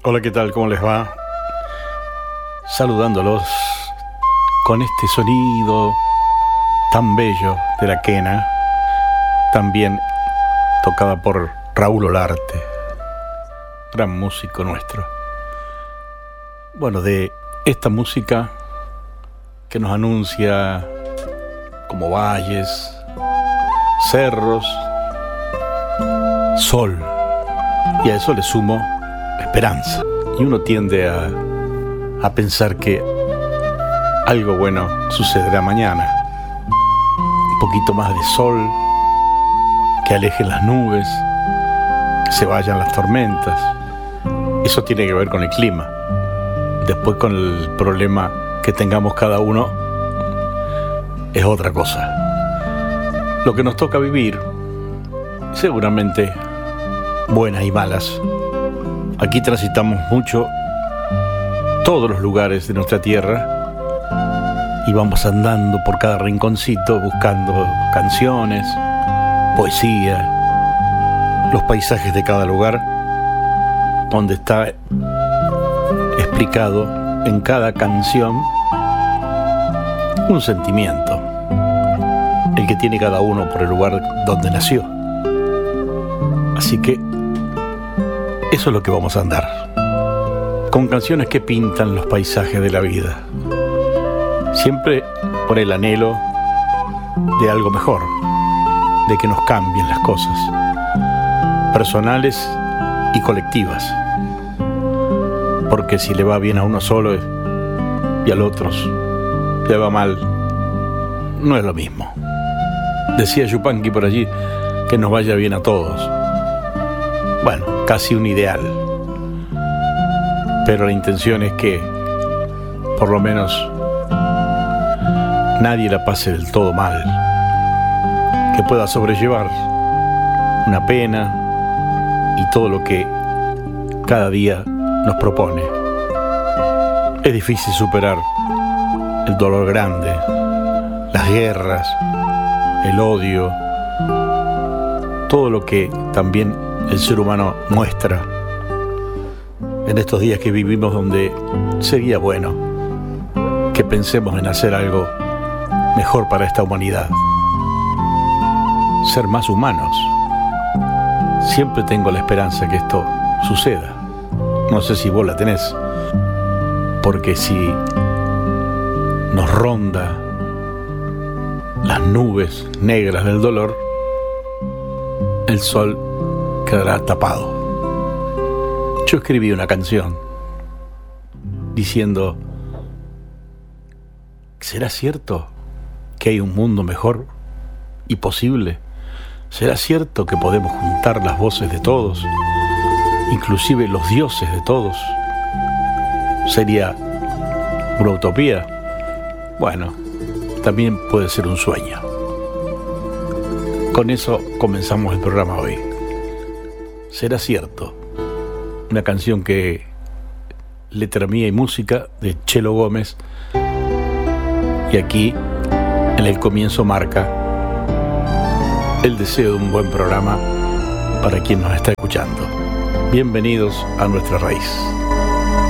Hola, ¿qué tal? ¿Cómo les va? Saludándolos con este sonido tan bello de la quena, también tocada por Raúl Olarte, gran músico nuestro. Bueno, de esta música que nos anuncia como valles, cerros, sol, y a eso le sumo esperanza. Y uno tiende a pensar que algo bueno sucederá mañana. Un poquito más de sol, que alejen las nubes, que se vayan las tormentas. Eso tiene que ver con el clima. Después, con el problema que tengamos cada uno, es otra cosa. Lo que nos toca vivir, seguramente buenas y malas. Aquí transitamos mucho todos los lugares de nuestra tierra y vamos andando por cada rinconcito buscando canciones, poesía, los paisajes de cada lugar, donde está explicado en cada canción un sentimiento, el que tiene cada uno por el lugar donde nació. Así que eso es lo que vamos a andar, con canciones que pintan los paisajes de la vida, siempre por el anhelo de algo mejor, de que nos cambien las cosas, personales y colectivas, porque si le va bien a uno solo y al otro le va mal, no es lo mismo. Decía Yupanqui por allí que nos vaya bien a todos. Bueno, casi un ideal, pero la intención es que por lo menos nadie la pase del todo mal, que pueda sobrellevar una pena y todo lo que cada día nos propone. Es difícil superar el dolor grande, las guerras, el odio, todo lo que también el ser humano muestra en estos días que vivimos, donde sería bueno que pensemos en hacer algo mejor para esta humanidad, ser más humanos. Siempre tengo la esperanza que esto suceda. No sé si vos la tenés, porque si nos ronda las nubes negras del dolor, el sol quedará tapado. Yo escribí una canción diciendo: ¿será cierto que hay un mundo mejor y posible? ¿Será cierto que podemos juntar las voces de todos, inclusive los dioses de todos? ¿Sería una utopía? Bueno, también puede ser un sueño. Con eso comenzamos el programa hoy. ¿Será cierto? Una canción que letra mía y música de Chelo Gómez, y aquí en el comienzo marca el deseo de un buen programa para quien nos está escuchando. Bienvenidos a nuestra raíz.